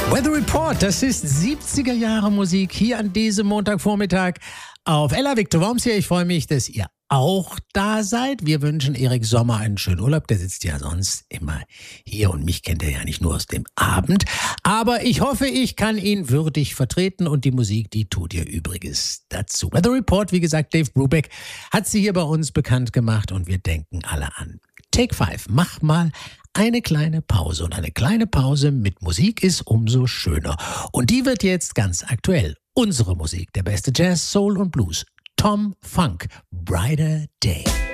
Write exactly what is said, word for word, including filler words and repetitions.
Weather Report, das ist siebziger Jahre Musik hier an diesem Montagvormittag auf Ella. Victor Worms hier. Ich freue mich, dass ihr auch da seid. Wir wünschen Erik Sommer einen schönen Urlaub. Der sitzt ja sonst immer hier und mich kennt er ja nicht nur aus dem Abend. Aber ich hoffe, ich kann ihn würdig vertreten und die Musik, die tut ihr Übriges dazu. Weather Report, wie gesagt, Dave Brubeck hat sie hier bei uns bekannt gemacht und wir denken alle an Take Five. Mach mal eine kleine Pause und eine kleine Pause mit Musik ist umso schöner. Und die wird jetzt ganz aktuell. Unsere Musik, der beste Jazz, Soul und Blues. Tom Funk, Brighter Day.